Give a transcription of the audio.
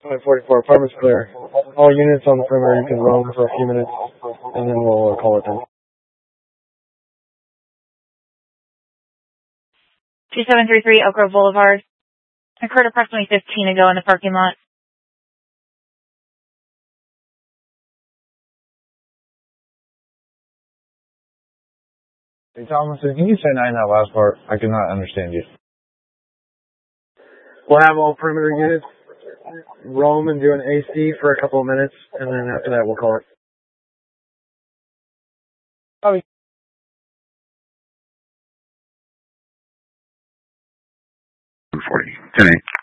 44, apartment's clear. All units on the perimeter, you can roam for a few minutes, and then we'll call it then. 2733 Oak Grove Boulevard. Occurred approximately 15 ago in the parking lot. Hey, Thomas, can you say that last part? I could not understand you. We'll have all perimeter units roam and do an AC for a couple of minutes, and then after that we'll call it. Copy. 40. 10-8.